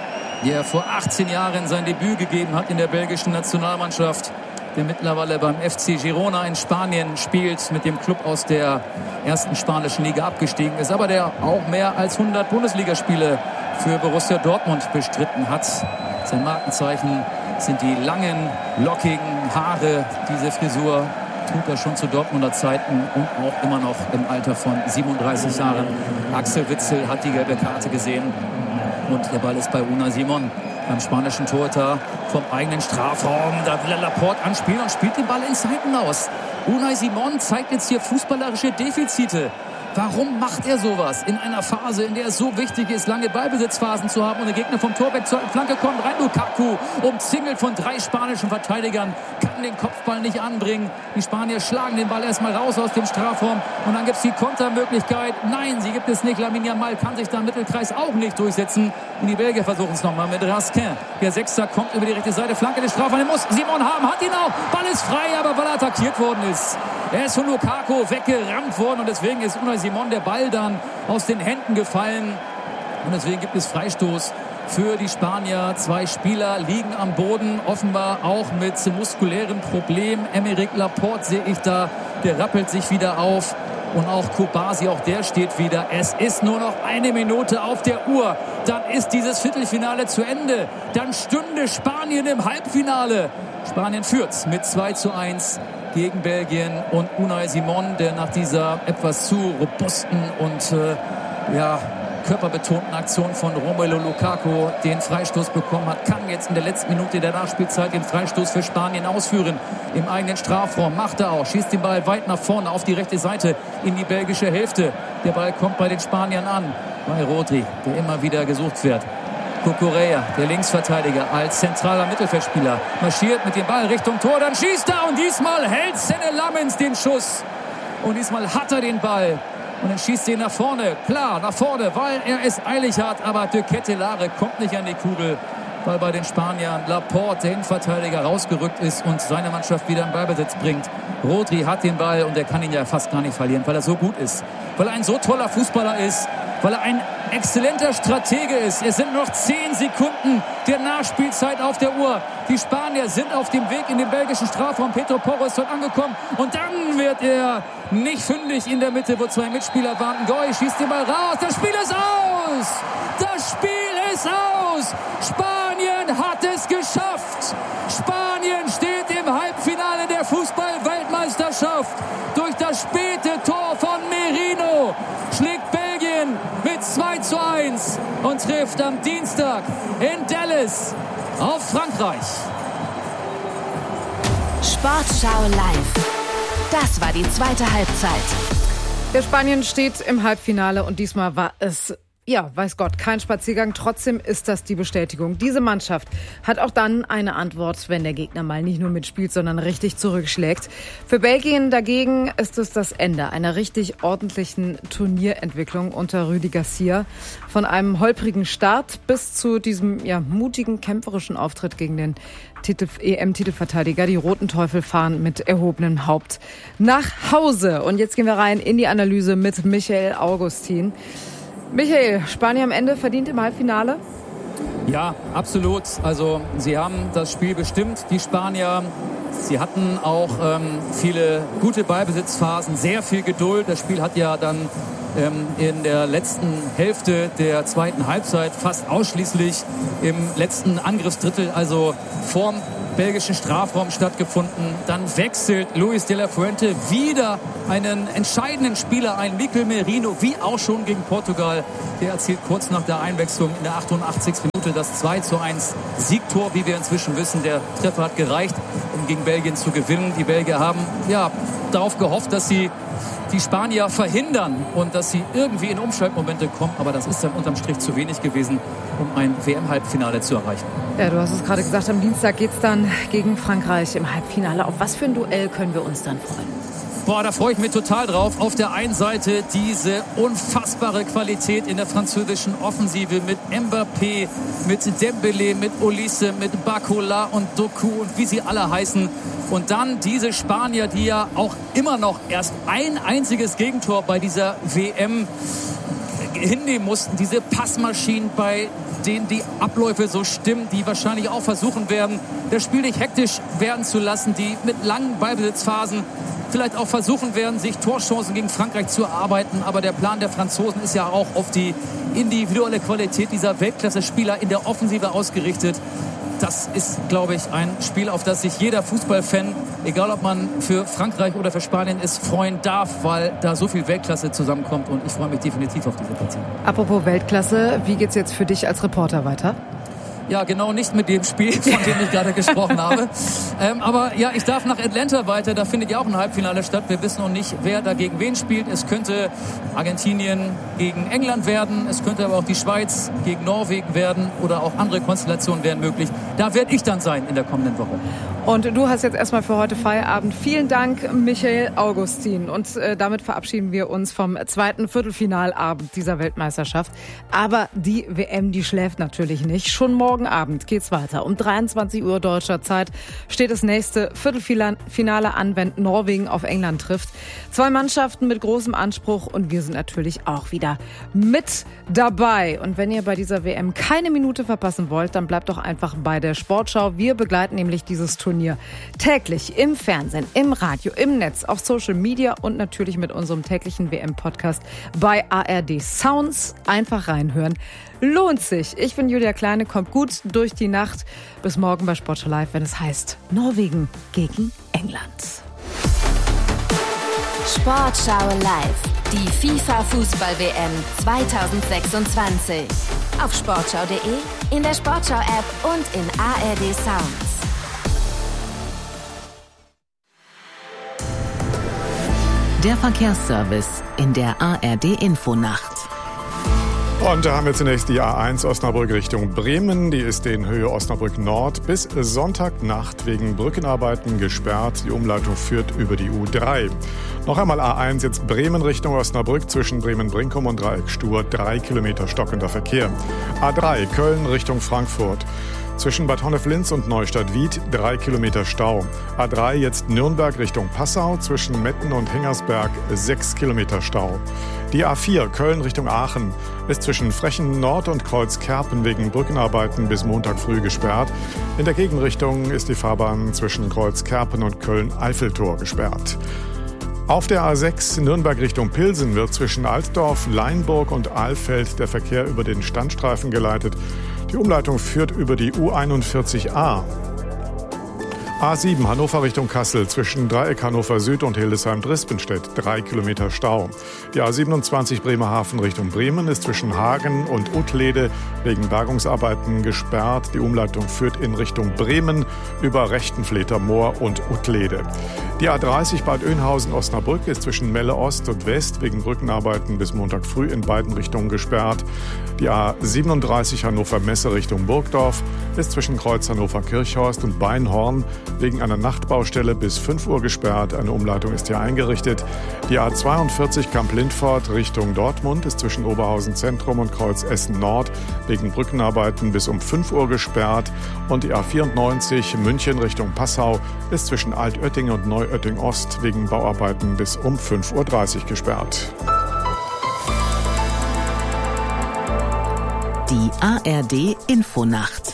der vor 18 Jahren sein Debüt gegeben hat in der belgischen Nationalmannschaft, der mittlerweile beim FC Girona in Spanien spielt, mit dem Club aus der ersten spanischen Liga abgestiegen ist, aber der auch mehr als 100 Bundesligaspiele für Borussia Dortmund bestritten hat. Sein Markenzeichen sind die langen, lockigen Haare. Diese Frisur trug er schon zu Dortmunder Zeiten und auch immer noch im Alter von 37 Jahren. Axel Witsel hat die gelbe Karte gesehen und der Ball ist bei Unai Simon, beim spanischen Torhüter, vom eigenen Strafraum. Da will er Laporte anspielen und spielt den Ball ins Seitenhaus. Unai Simon zeigt jetzt hier fußballerische Defizite. Warum macht er sowas in einer Phase, in der es so wichtig ist, lange Ballbesitzphasen zu haben und der Gegner vom Tor weg zur Flanke kommt rein? Lukaku, umzingelt von 3 spanischen Verteidigern, kann den Kopfball nicht anbringen. Die Spanier schlagen den Ball erstmal raus aus dem Strafraum und dann gibt es die Kontermöglichkeit. Nein, sie gibt es nicht. Lamine Yamal kann sich da im Mittelkreis auch nicht durchsetzen. Und die Belgier versuchen es nochmal mit Raskin. Der Sechser kommt über die rechte Seite, Flanke des Strafraums. Muss Simon haben, hat ihn auch. Ball ist frei, aber weil er attackiert worden ist. Er ist von Lukaku weggerammt worden und deswegen ist Unai Simon der Ball dann aus den Händen gefallen. Und deswegen gibt es Freistoß für die Spanier. 2 Spieler liegen am Boden, offenbar auch mit muskulären Problemen. Aymeric Laporte sehe ich da, der rappelt sich wieder auf. Und auch Kobasi, auch der steht wieder. Es ist nur noch 1 Minute auf der Uhr. Dann ist dieses Viertelfinale zu Ende. Dann stünde Spanien im Halbfinale. Spanien führt mit 2:1 gegen Belgien. Und Unai Simon, der nach dieser etwas zu robusten und körperbetonten Aktion von Romelu Lukaku den Freistoß bekommen hat, kann jetzt in der letzten Minute der Nachspielzeit den Freistoß für Spanien ausführen. Im eigenen Strafraum macht er auch, schießt den Ball weit nach vorne auf die rechte Seite in die belgische Hälfte. Der Ball kommt bei den Spaniern an, bei Rodri, der immer wieder gesucht wird. Cucurella, der Linksverteidiger, als zentraler Mittelfeldspieler, marschiert mit dem Ball Richtung Tor, dann schießt er und diesmal hält Senne Lammens den Schuss. Und diesmal hat er den Ball. Und dann schießt er nach vorne, klar, nach vorne, weil er es eilig hat. Aber de Ketelaere kommt nicht an die Kugel, weil bei den Spaniern Laporte, der Innenverteidiger, rausgerückt ist und seine Mannschaft wieder in Ballbesitz bringt. Rodri hat den Ball und er kann ihn ja fast gar nicht verlieren, weil er so gut ist. Weil er ein so toller Fußballer ist, weil er ein exzellenter Stratege ist. Es sind noch 10 Sekunden der Nachspielzeit auf der Uhr. Die Spanier sind auf dem Weg in den belgischen Strafraum. Pedro Porro ist dort angekommen. Und dann wird er nicht fündig in der Mitte, wo 2 Mitspieler warten. Goy schießt den Ball raus. Das Spiel ist aus! Das Spiel ist aus! Spanien hat es geschafft! Spanien steht im Halbfinale der Fußball-Weltmeisterschaft. Durch das späte Tor von Merino schlägt Belgien mit 2:1 und trifft am Dienstag in Dallas auf Frankreich. Sportschau live. Das war die zweite Halbzeit. Der Spanien steht im Halbfinale und diesmal war es, weiß Gott, kein Spaziergang. Trotzdem ist das die Bestätigung. Diese Mannschaft hat auch dann eine Antwort, wenn der Gegner mal nicht nur mitspielt, sondern richtig zurückschlägt. Für Belgien dagegen ist es das Ende einer richtig ordentlichen Turnierentwicklung unter Rudi Garcia. Von einem holprigen Start bis zu diesem mutigen, kämpferischen Auftritt gegen den EM-Titelverteidiger. Die Roten Teufel fahren mit erhobenem Haupt nach Hause. Und jetzt gehen wir rein in die Analyse mit Michael Augustin. Michael, Spanien am Ende verdient im Halbfinale? Ja, absolut. Also sie haben das Spiel bestimmt, die Spanier. Sie hatten auch viele gute Ballbesitzphasen, sehr viel Geduld. Das Spiel hat ja dann in der letzten Hälfte der zweiten Halbzeit fast ausschließlich im letzten Angriffsdrittel, also vorm belgischen Strafraum stattgefunden. Dann wechselt Luis de la Fuente wieder einen entscheidenden Spieler ein, Mikel Merino, wie auch schon gegen Portugal. Der erzielt kurz nach der Einwechslung in der 88. Minute das 2:1 Siegtor, wie wir inzwischen wissen. Der Treffer hat gereicht, um gegen Belgien zu gewinnen. Die Belgier haben darauf gehofft, dass sie die Spanier verhindern und dass sie irgendwie in Umschaltmomente kommen. Aber das ist dann unterm Strich zu wenig gewesen, um ein WM-Halbfinale zu erreichen. Ja, du hast es gerade gesagt, am Dienstag geht es dann gegen Frankreich im Halbfinale. Auf was für ein Duell können wir uns dann freuen? Boah, da freue ich mich total drauf. Auf der einen Seite diese unfassbare Qualität in der französischen Offensive mit Mbappé, mit Dembélé, mit Olise, mit Barcola und Doku und wie sie alle heißen. Und dann diese Spanier, die ja auch immer noch erst ein einziges Gegentor bei dieser WM hinnehmen mussten. Diese Passmaschinen, bei denen die Abläufe so stimmen, die wahrscheinlich auch versuchen werden, das Spiel nicht hektisch werden zu lassen, die mit langen Ballbesitzphasen vielleicht auch versuchen werden, sich Torchancen gegen Frankreich zu erarbeiten. Aber der Plan der Franzosen ist ja auch auf die individuelle Qualität dieser Weltklasse-Spieler in der Offensive ausgerichtet. Das ist, glaube ich, ein Spiel, auf das sich jeder Fußballfan, egal ob man für Frankreich oder für Spanien ist, freuen darf, weil da so viel Weltklasse zusammenkommt. Und ich freue mich definitiv auf diese Partie. Apropos Weltklasse, wie geht's jetzt für dich als Reporter weiter? Ja, genau, nicht mit dem Spiel, von dem ich gerade gesprochen habe. Aber ja, ich darf nach Atlanta weiter. Da findet ja auch ein Halbfinale statt. Wir wissen noch nicht, wer da gegen wen spielt. Es könnte Argentinien gegen England werden. Es könnte aber auch die Schweiz gegen Norwegen werden. Oder auch andere Konstellationen wären möglich. Da werde ich dann sein in der kommenden Woche. Und du hast jetzt erstmal für heute Feierabend. Vielen Dank, Michael Augustin. Und damit verabschieden wir uns vom zweiten Viertelfinalabend dieser Weltmeisterschaft. Aber die WM, die schläft natürlich nicht. Schon morgen Abend geht's weiter. Um 23 Uhr deutscher Zeit steht das nächste Viertelfinale an, wenn Norwegen auf England trifft. 2 Mannschaften mit großem Anspruch und wir sind natürlich auch wieder mit dabei. Und wenn ihr bei dieser WM keine Minute verpassen wollt, dann bleibt doch einfach bei der Sportschau. Wir begleiten nämlich dieses Turnier täglich im Fernsehen, im Radio, im Netz, auf Social Media und natürlich mit unserem täglichen WM-Podcast bei ARD Sounds. Einfach reinhören. Lohnt sich. Ich bin Julia Kleine, kommt gut durch die Nacht. Bis morgen bei Sportschau Live, wenn es heißt Norwegen gegen England. Sportschau Live. Die FIFA-Fußball-WM 2026. Auf sportschau.de, in der Sportschau-App und in ARD Sounds. Der Verkehrsservice in der ARD-Infonacht. Und da haben wir zunächst die A1 Osnabrück Richtung Bremen. Die ist in Höhe Osnabrück Nord bis Sonntagnacht wegen Brückenarbeiten gesperrt. Die Umleitung führt über die U3. Noch einmal A1 jetzt Bremen Richtung Osnabrück zwischen Bremen-Brinkum und Dreieck-Stur. 3 Kilometer stockender Verkehr. A3 Köln Richtung Frankfurt. Zwischen Bad Honnef-Linz und Neustadt-Wied 3 Kilometer Stau. A3 jetzt Nürnberg Richtung Passau. Zwischen Metten und Hengersberg 6 Kilometer Stau. Die A4 Köln Richtung Aachen ist zwischen Frechen Nord und Kreuzkerpen wegen Brückenarbeiten bis Montag früh gesperrt. In der Gegenrichtung ist die Fahrbahn zwischen Kreuzkerpen und Köln-Eiffeltor gesperrt. Auf der A6 Nürnberg Richtung Pilsen wird zwischen Altdorf, Leinburg und Alfeld der Verkehr über den Standstreifen geleitet. Die Umleitung führt über die U41a. A7 Hannover Richtung Kassel zwischen Dreieck Hannover Süd und Hildesheim-Drispenstedt 3 Kilometer Stau. Die A27 Bremerhaven Richtung Bremen ist zwischen Hagen und Uttlede wegen Bergungsarbeiten gesperrt. Die Umleitung führt in Richtung Bremen über Rechtenfleter Moor und Uttlede. Die A30 Bad Oeynhausen-Osnabrück ist zwischen Melle Ost und West wegen Brückenarbeiten bis Montag früh in beiden Richtungen gesperrt. Die A37 Hannover-Messe Richtung Burgdorf ist zwischen Kreuz Hannover-Kirchhorst und Beinhorn wegen einer Nachtbaustelle bis 5 Uhr gesperrt. Eine Umleitung ist hier eingerichtet. Die A42 Kamp-Lindfort Richtung Dortmund ist zwischen Oberhausen Zentrum und Kreuz Essen Nord wegen Brückenarbeiten bis um 5 Uhr gesperrt. Und die A94 München Richtung Passau ist zwischen Altötting und Neuötting Ost wegen Bauarbeiten bis um 5.30 Uhr gesperrt. Die ARD Infonacht.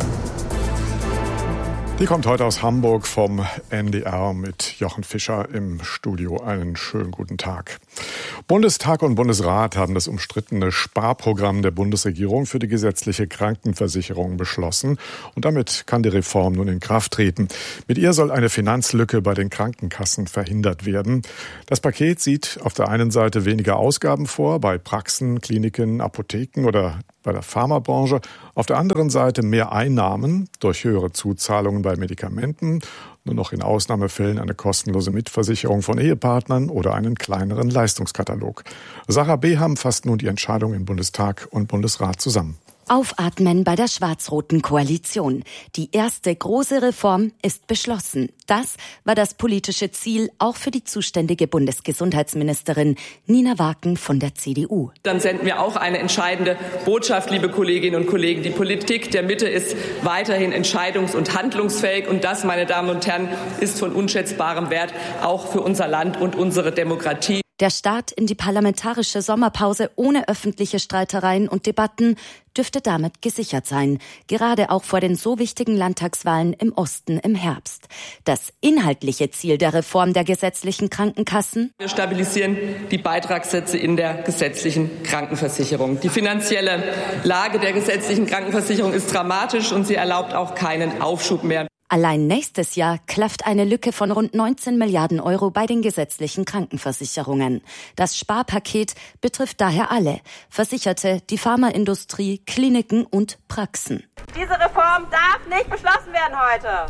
Die kommt heute aus Hamburg vom NDR mit Jochen Fischer im Studio. Einen schönen guten Tag. Bundestag und Bundesrat haben das umstrittene Sparprogramm der Bundesregierung für die gesetzliche Krankenversicherung beschlossen. Und damit kann die Reform nun in Kraft treten. Mit ihr soll eine Finanzlücke bei den Krankenkassen verhindert werden. Das Paket sieht auf der einen Seite weniger Ausgaben vor, bei Praxen, Kliniken, Apotheken oder bei der Pharmabranche. Auf der anderen Seite mehr Einnahmen durch höhere Zuzahlungen bei Medikamenten, nur noch in Ausnahmefällen eine kostenlose Mitversicherung von Ehepartnern oder einen kleineren Leistungskatalog. Sarah Beham fasst nun die Entscheidung in Bundestag und Bundesrat zusammen. Aufatmen bei der schwarz-roten Koalition. Die erste große Reform ist beschlossen. Das war das politische Ziel auch für die zuständige Bundesgesundheitsministerin Nina Waken von der CDU. Dann senden wir auch eine entscheidende Botschaft, liebe Kolleginnen und Kollegen. Die Politik der Mitte ist weiterhin entscheidungs- und handlungsfähig. Und das, meine Damen und Herren, ist von unschätzbarem Wert, auch für unser Land und unsere Demokratie. Der Start in die parlamentarische Sommerpause ohne öffentliche Streitereien und Debatten dürfte damit gesichert sein, gerade auch vor den so wichtigen Landtagswahlen im Osten im Herbst. Das inhaltliche Ziel der Reform der gesetzlichen Krankenkassen: Wir stabilisieren die Beitragssätze in der gesetzlichen Krankenversicherung. Die finanzielle Lage der gesetzlichen Krankenversicherung ist dramatisch und sie erlaubt auch keinen Aufschub mehr. Allein nächstes Jahr klafft eine Lücke von rund 19 Milliarden Euro bei den gesetzlichen Krankenversicherungen. Das Sparpaket betrifft daher alle: Versicherte, die Pharmaindustrie, Kliniken und Praxen. Diese Reform darf nicht beschlossen werden heute.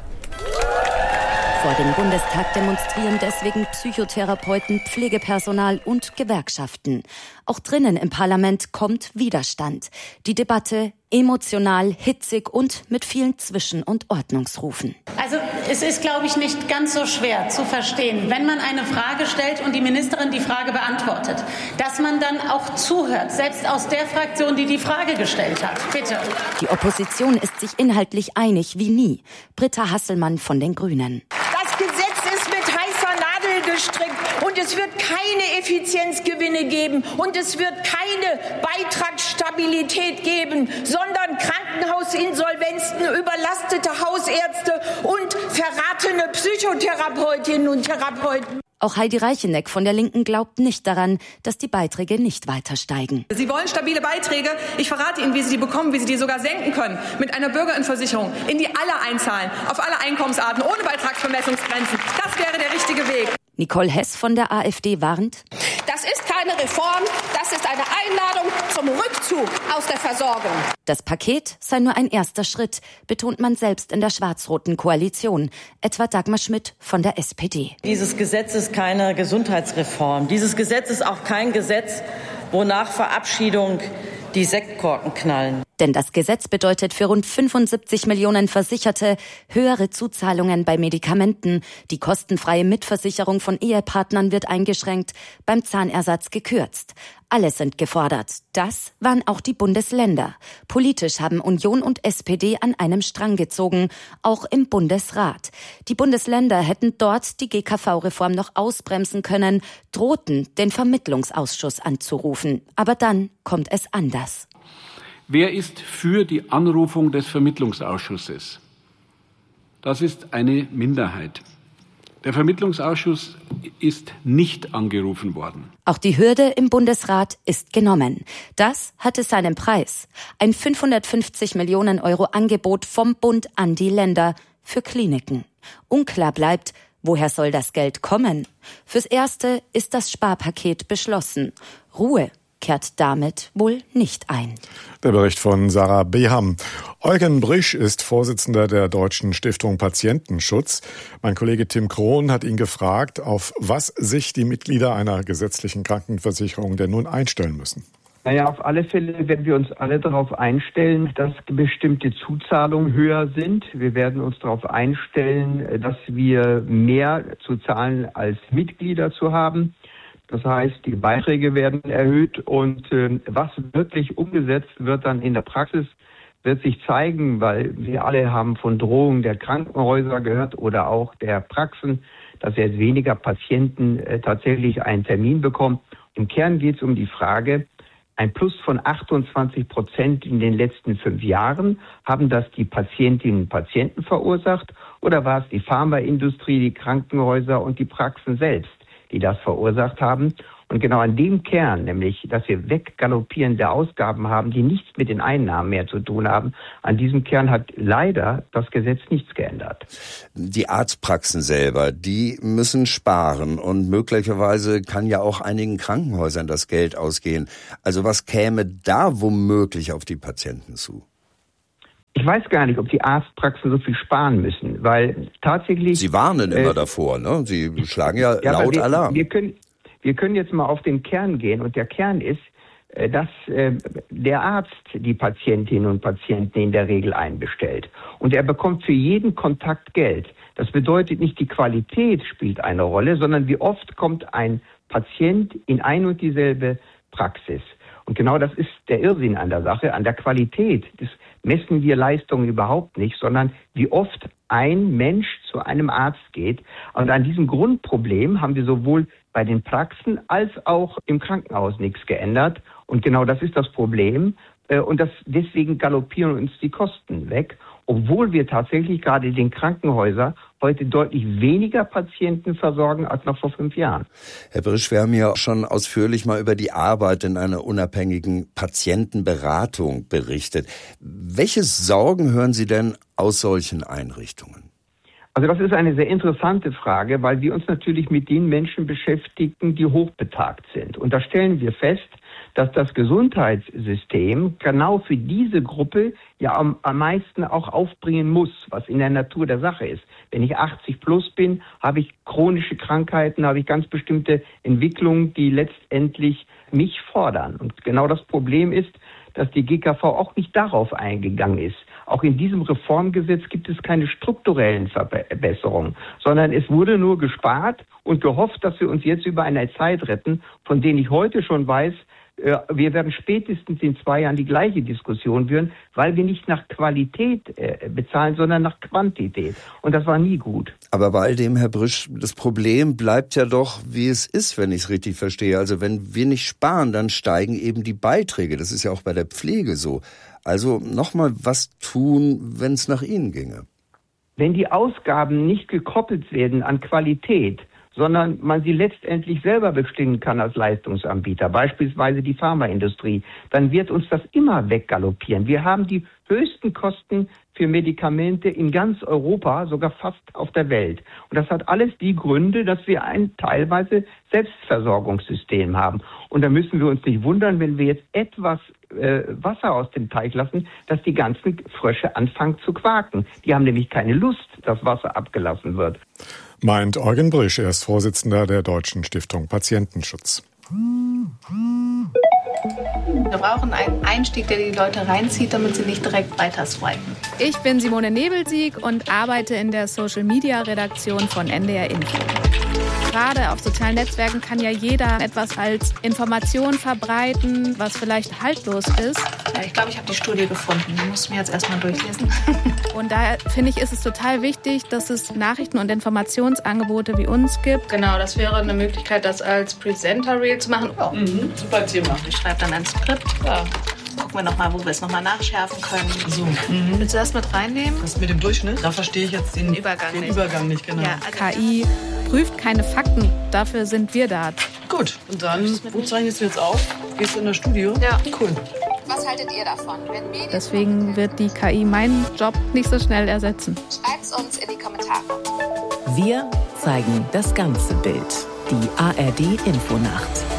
Vor dem Bundestag demonstrieren deswegen Psychotherapeuten, Pflegepersonal und Gewerkschaften. Auch drinnen im Parlament kommt Widerstand. Die Debatte emotional, hitzig und mit vielen Zwischen- und Ordnungsrufen. Also es ist, glaube ich, nicht ganz so schwer zu verstehen, wenn man eine Frage stellt und die Ministerin die Frage beantwortet, dass man dann auch zuhört, selbst aus der Fraktion, die die Frage gestellt hat. Bitte. Die Opposition ist sich inhaltlich einig wie nie. Britta Hasselmann von den Grünen. Das Gesetz ist mit heißer Nadel gestrickt und es wird keine Effizienzgewinne geben und es wird keine Beitragsstabilität geben, sondern Krankenhausinsolvenzen, überlastete Hausärzte und verratene Psychotherapeutinnen und Therapeuten. Auch Heidi Reicheneck von der Linken glaubt nicht daran, dass die Beiträge nicht weiter steigen. Sie wollen stabile Beiträge. Ich verrate Ihnen, wie Sie die bekommen, wie Sie die sogar senken können. Mit einer Bürgerinnenversicherung, in die alle einzahlen, auf alle Einkommensarten, ohne Beitragsvermessungsgrenzen. Das wäre der richtige Weg. Nicole Hess von der AfD warnt: Das ist keine Reform, das ist eine Einladung zum Rückzug aus der Versorgung. Das Paket sei nur ein erster Schritt, betont man selbst in der schwarz-roten Koalition, etwa Dagmar Schmidt von der SPD. Dieses Gesetz ist keine Gesundheitsreform. Dieses Gesetz ist auch kein Gesetz, wo nach Verabschiedung die Sektkorken knallen. Denn das Gesetz bedeutet für rund 75 Millionen Versicherte höhere Zuzahlungen bei Medikamenten. Die kostenfreie Mitversicherung von Ehepartnern wird eingeschränkt, beim Zahnersatz gekürzt. Alle sind gefordert. Das waren auch die Bundesländer. Politisch haben Union und SPD an einem Strang gezogen, auch im Bundesrat. Die Bundesländer hätten dort die GKV-Reform noch ausbremsen können, drohten, den Vermittlungsausschuss anzurufen. Aber dann kommt es anders. Wer ist für die Anrufung des Vermittlungsausschusses? Das ist eine Minderheit. Der Vermittlungsausschuss ist nicht angerufen worden. Auch die Hürde im Bundesrat ist genommen. Das hatte seinen Preis. Ein 550 Millionen Euro Angebot vom Bund an die Länder für Kliniken. Unklar bleibt, woher soll das Geld kommen? Fürs Erste ist das Sparpaket beschlossen. Ruhe kehrt damit wohl nicht ein. Der Bericht von Sarah Beham. Eugen Brisch ist Vorsitzender der Deutschen Stiftung Patientenschutz. Mein Kollege Tim Krohn hat ihn gefragt, auf was sich die Mitglieder einer gesetzlichen Krankenversicherung denn nun einstellen müssen. Naja, auf alle Fälle werden wir uns alle darauf einstellen, dass bestimmte Zuzahlungen höher sind. Wir werden uns darauf einstellen, dass wir mehr zu zahlen als Mitglieder zu haben. Das heißt, die Beiträge werden erhöht und was wirklich umgesetzt wird dann in der Praxis, wird sich zeigen, weil wir alle haben von Drohungen der Krankenhäuser gehört oder auch der Praxen, dass jetzt weniger Patienten tatsächlich einen Termin bekommen. Im Kern geht es um die Frage, ein Plus von 28% in den letzten 5 Jahren. Haben das die Patientinnen und Patienten verursacht oder war es die Pharmaindustrie, die Krankenhäuser und die Praxen selbst, die das verursacht haben? Und genau an dem Kern, nämlich, dass wir weggaloppierende Ausgaben haben, die nichts mit den Einnahmen mehr zu tun haben, an diesem Kern hat leider das Gesetz nichts geändert. Die Arztpraxen selber, die müssen sparen und möglicherweise kann ja auch einigen Krankenhäusern das Geld ausgehen. Also was käme da womöglich auf die Patienten zu? Ich weiß gar nicht, ob die Arztpraxen so viel sparen müssen, weil tatsächlich... Sie warnen immer davor, ne? Sie schlagen ja laut Alarm. Wir können jetzt mal auf den Kern gehen und der Kern ist, dass der Arzt die Patientinnen und Patienten in der Regel einbestellt. Und er bekommt für jeden Kontakt Geld. Das bedeutet nicht, die Qualität spielt eine Rolle, sondern wie oft kommt ein Patient in ein und dieselbe Praxis. Und genau das ist der Irrsinn an der Sache, an der Qualität. Das messen wir Leistungen überhaupt nicht, sondern wie oft ein Mensch zu einem Arzt geht. Und an diesem Grundproblem haben wir sowohl bei den Praxen als auch im Krankenhaus nichts geändert. Und genau das ist das Problem. Und deswegen galoppieren uns die Kosten weg, obwohl wir tatsächlich gerade den Krankenhäusern heute deutlich weniger Patienten versorgen als noch vor 5 Jahren. Herr Brisch, wir haben ja schon ausführlich mal über die Arbeit in einer unabhängigen Patientenberatung berichtet. Welche Sorgen hören Sie denn aus solchen Einrichtungen? Also das ist eine sehr interessante Frage, weil wir uns natürlich mit den Menschen beschäftigen, die hochbetagt sind. Und da stellen wir fest, dass das Gesundheitssystem genau für diese Gruppe ja am meisten auch aufbringen muss, was in der Natur der Sache ist. Wenn ich 80 plus bin, habe ich chronische Krankheiten, habe ich ganz bestimmte Entwicklungen, die letztendlich mich fordern. Und genau das Problem ist, dass die GKV auch nicht darauf eingegangen ist. Auch in diesem Reformgesetz gibt es keine strukturellen Verbesserungen, sondern es wurde nur gespart und gehofft, dass wir uns jetzt über eine Zeit retten, von denen ich heute schon weiß, wir werden spätestens in 2 Jahren die gleiche Diskussion führen, weil wir nicht nach Qualität bezahlen, sondern nach Quantität. Und das war nie gut. Aber bei all dem, Herr Brisch, das Problem bleibt ja doch, wie es ist, wenn ich es richtig verstehe. Also wenn wir nicht sparen, dann steigen eben die Beiträge. Das ist ja auch bei der Pflege so. Also nochmal was tun, wenn es nach Ihnen ginge. Wenn die Ausgaben nicht gekoppelt werden an Qualität, sondern man sie letztendlich selber bestimmen kann als Leistungsanbieter, beispielsweise die Pharmaindustrie, dann wird uns das immer weggaloppieren. Wir haben die höchsten Kosten für Medikamente in ganz Europa, sogar fast auf der Welt. Und das hat alles die Gründe, dass wir ein teilweise Selbstversorgungssystem haben. Und da müssen wir uns nicht wundern, wenn wir jetzt etwas Wasser aus dem Teich lassen, dass die ganzen Frösche anfangen zu quaken. Die haben nämlich keine Lust, dass Wasser abgelassen wird. Meint Eugen Brisch, er ist Vorsitzender der Deutschen Stiftung Patientenschutz. Wir brauchen einen Einstieg, der die Leute reinzieht, damit sie nicht direkt weiter swipen. Ich bin Simone Nebelsieg und arbeite in der Social-Media-Redaktion von NDR Info. Gerade auf sozialen Netzwerken kann ja jeder etwas als Information verbreiten, was vielleicht haltlos ist. Ja, ich glaube, ich habe die Studie gefunden. Die muss ich mir jetzt erstmal durchlesen. Und da finde ich, ist es total wichtig, dass es Nachrichten- und Informationsangebote wie uns gibt. Genau, das wäre eine Möglichkeit, das als Presenter-Reel zu machen. Oh, super Thema. Ich schreibe dann ein Skript. Ja. Gucken wir nochmal, wo wir es nochmal nachschärfen können. So. Willst du das mit reinnehmen? Das mit dem Durchschnitt? Da verstehe ich jetzt den Übergang nicht. Genau. Ja, also KI prüft keine Fakten, dafür sind wir da. Gut, und dann, wo zeichnest du jetzt auf? Gehst du in das Studio? Ja. Cool. Was haltet ihr davon? Deswegen wird die KI meinen Job nicht so schnell ersetzen. Schreibt's uns in die Kommentare. Wir zeigen das ganze Bild. Die ARD Infonacht.